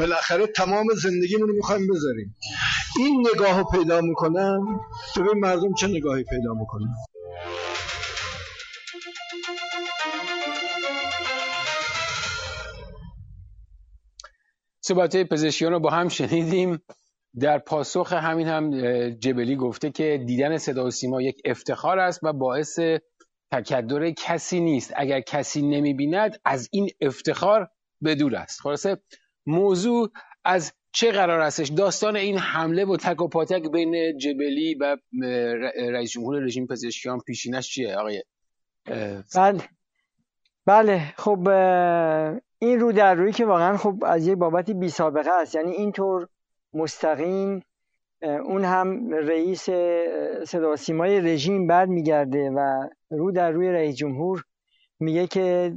بالاخره تمام زندگیمون رو میخوایم بذاریم. این نگاه رو پیدا میکنن. ببین مردم چه نگاهی پیدا میکنن. صحبت‌های پزشکیان رو با هم شنیدیم. در پاسخ همین هم جبلی گفته که دیدن صدا و سیما یک افتخار است و باعث تکدر کسی نیست. اگر کسی نمی‌بیند از این افتخار بدور است. خلاصه موضوع از چه قرار هستش؟ داستان این حمله و تک و پاتک بین جبلی و رئیس جمهور رژیم پزشکیان پیشینش چیه آقای؟ بله خب این رو در روی که واقعا خب از یک بابتی بی سابقه است. یعنی اینطور مستقیم اون هم رئیس صدا و سیمای رژیم برمیگرده و رو در روی رئیس جمهور میگه که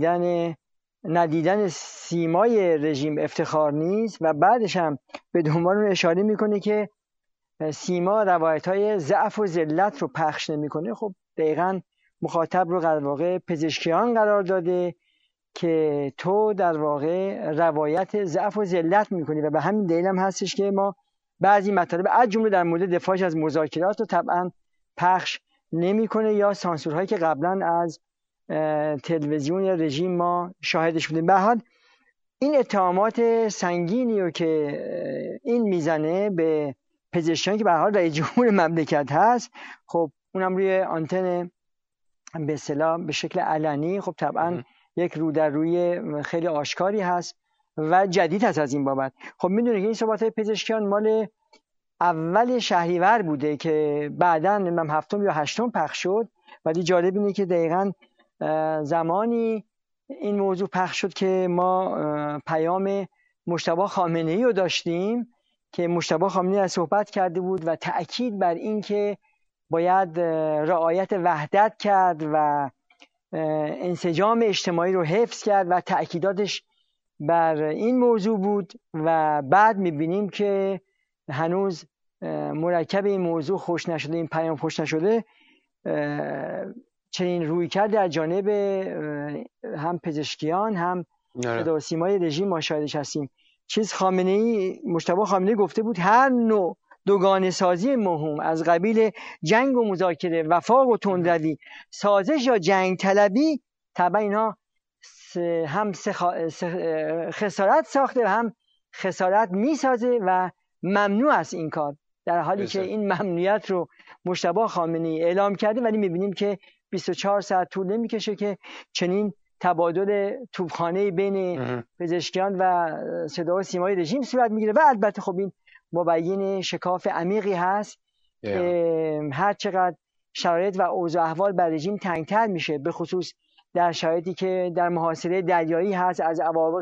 ندیدن سیمای رژیم افتخار نیست و بعدش هم به دنبال اون اشاره میکنه که سیما روایت‌های ضعف و ذلت رو پخش نمیکنه. خب دقیقاً مخاطب رو در واقع پزشکیان قرار داده که تو در واقع روایت ضعف و ذلت میکنی و به همین دلیل هم هستش که ما بعضی مطالب از جمله در مورد دفاعش از مذاکرات رو طبعا پخش نمیکنه یا سانسورهایی که قبلا از تلویزیون رژیم ما شاهدش بودیم. به هر حال این اتهامات سنگینی رو که این میزنه به پزشکیان که به هر حال رئیس جمهور مملکت هست، خب اونم روی آنتن به اصطلاح به شکل علنی، خب طبعا یک رو در روی خیلی آشکاری هست و جدید هست از این بابت. خب میدونه که این صحبت‌های پزشکیان مال اول شهریور بوده که بعداً من هفتم یا هشتم پخش شد. ولی جالب اینه که دقیقاً زمانی این موضوع پخش شد که ما پیام مجتبی خامنه‌ای رو داشتیم که مجتبی خامنه‌ای از صحبت کرده بود و تأکید بر این که باید رعایت وحدت کرد و انسجام اجتماعی رو حفظ کرد و تأکیداتش بر این موضوع بود. و بعد میبینیم که هنوز مرکب این موضوع خوش نشده، این پیام خوش نشده، چنین روی کرده از جانب هم پزشکیان هم صدا و سیمای رژیم ما شاهدش هستیم. مجتبی خامنه‌ای گفته بود هر نوع دوگانه سازی مهم از قبیل جنگ و مذاکره، وفاق و تندروی، سازش یا جنگ طلبی، طبعا اینا هم خسارت ساخته و هم خسارت میسازه و ممنوع است این کار. در حالی که این ممنوعیت رو مجتبی خامنه‌ای اعلام کرده، ولی میبینیم که 24 ساعت طول نمیکشه که چنین تبادل توپخانه‌ای بین پزشکیان و صدا و سیمای رژیم صورت میگیره. و البته خب این مبین شکاف عمیقی هست که هر چقدر شرایط و اوضاع احوال بر رژیم تنگتر میشه، به خصوص در شرایطی که در محاصره دریایی هست، از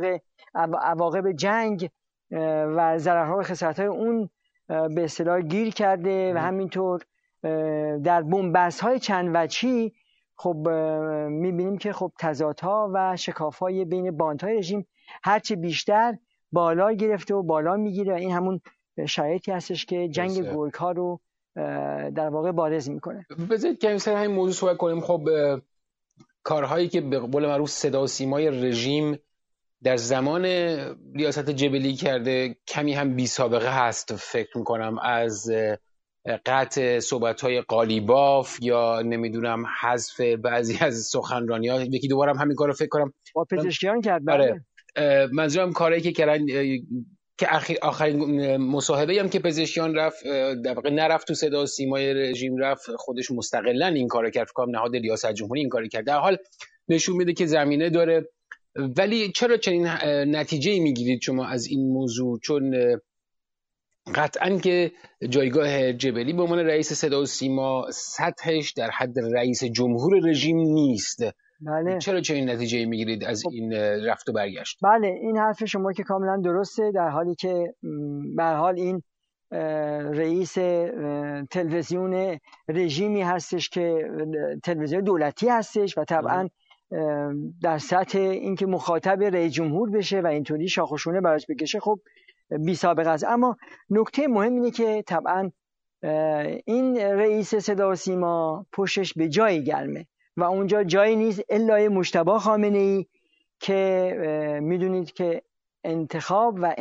عواقب جنگ و ضررها و خسارت‌های اون به اصطلاح گیر کرده و همینطور در بن‌بست‌های چند وجهی خب میبینیم که خب تضادها و شکاف‌های بین باندهای رژیم هرچی بیشتر بالا گرفته و بالا میگیره و این همون شرایطی هستش که جنگ گرگ‌ها رو در واقع بارز میکنه. بذارید که سر همین موضوع صحبت کنیم. خب کارهایی که به قول معروف صدا و سیمای رژیم در زمان ریاست جبلی کرده کمی هم بی سابقه هست فکر میکنم. از قطع صحبت‌های قالیباف یا نمیدونم حذف بعضی از سخنرانی‌ها، یکی دوباره هم همین کارو فکر کنم با پزشکیان کرد. آره منظورم کاری که کردن که آخرین مصاحبه هم که پزشکیان رفت در واقع نرفت تو صدا و سیمای رژیم، رفت خودش مستقلاً این کارو کرد، فکر کنم نهاد ریاست جمهوری این کارو کرد. در حال نشون میده که زمینه داره. ولی چرا چنین نتیجه‌ای میگیرید شما از این موضوع؟ چون قطعاً که جایگاه جبلی به عنوان رئیس صدا و سیما سطحش در حد رئیس جمهور رژیم نیست. بله. چرا چنین نتیجه‌ای میگیرید از این رفت و برگشت؟ بله این حرف شما که کاملا درسته، در حالی که به هر حال این رئیس تلویزیون رژیمی هستش که تلویزیون دولتی هستش و طبعا در سطح اینکه مخاطب رئیس جمهور بشه و اینطوری شاخوشونه براش بکشه خب بی سابقه است. اما نکته مهم اینه که طبعا این رئیس صدا و سیما پشتش به جایی گرمه و اونجا جایی نیست الا مجتبی خامنه‌ای که میدونید که انتخاب و